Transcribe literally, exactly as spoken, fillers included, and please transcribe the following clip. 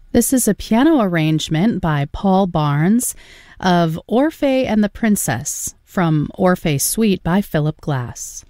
This is a piano arrangement by Paul Barnes of Orphée and the Princess from Orphée Suite by Philip Glass.